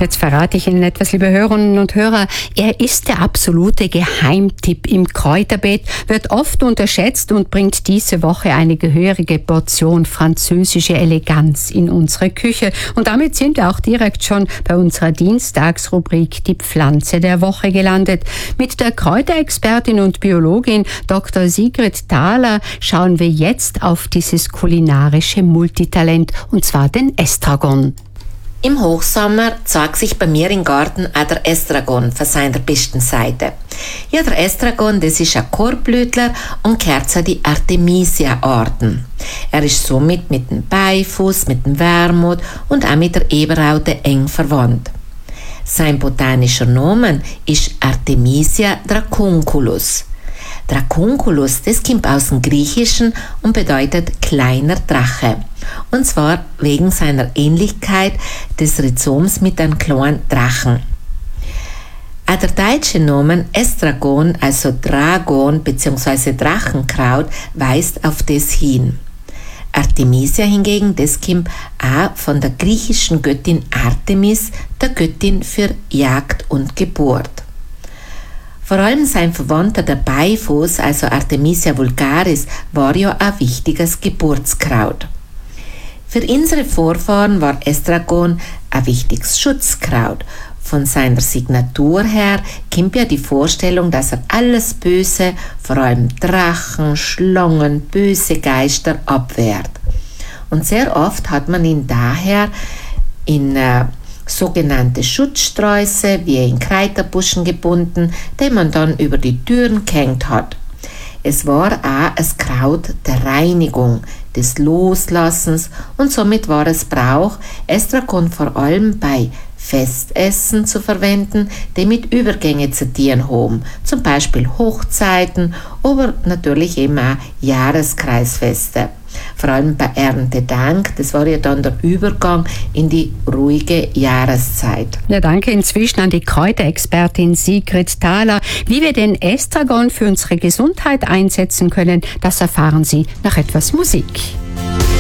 Jetzt verrate ich Ihnen etwas, liebe Hörerinnen und Hörer. Er ist der absolute Geheimtipp im Kräuterbeet, wird oft unterschätzt und bringt diese Woche eine gehörige Portion französische Eleganz in unsere Küche. Und damit sind wir auch direkt schon bei unserer Dienstagsrubrik Die Pflanze der Woche gelandet. Mit der Kräuterexpertin und Biologin Dr. Sigrid Thaler schauen wir jetzt auf dieses kulinarische Multitalent, und zwar den Estragon. Im Hochsommer zeigt sich bei mir im Garten auch der Estragon von seiner besten Seite. Ja, der Estragon, das ist ein Korbblütler und gehört zu den Artemisia-Arten. Er ist somit mit dem Beifuß, mit dem Wermut und auch mit der Eberraute eng verwandt. Sein botanischer Name ist Artemisia dracunculus. Dracunculus, das kommt aus dem Griechischen und bedeutet kleiner Drache. Und zwar wegen seiner Ähnlichkeit des Rhizoms mit einem kleinen Drachen. Auch der deutsche Name Estragon, also Dragon bzw. Drachenkraut, weist auf das hin. Artemisia hingegen, das kommt auch von der griechischen Göttin Artemis, der Göttin für Jagd und Geburt. Vor allem sein Verwandter der Beifuß, also Artemisia vulgaris, war ja ein wichtiges Geburtskraut. Für unsere Vorfahren war Estragon ein wichtiges Schutzkraut. Von seiner Signatur her kommt ja die Vorstellung, dass er alles Böse, vor allem Drachen, Schlangen, böse Geister abwehrt. Und sehr oft hat man ihn daher in sogenannte Schutzsträuße wie in Kräuterbuschen gebunden, die man dann über die Türen gehängt hat. Es war auch ein Kraut der Reinigung, des Loslassens, und somit war es Brauch, Estragon vor allem bei Festessen zu verwenden, die mit Übergänge zu tun haben, zum Beispiel Hochzeiten, aber natürlich eben auch Jahreskreisfeste. Vor allem bei Erntedank, das war ja dann der Übergang in die ruhige Jahreszeit. Ja, danke inzwischen an die Kräuterexpertin Sigrid Thaler. Wie wir den Estragon für unsere Gesundheit einsetzen können, das erfahren Sie nach etwas Musik.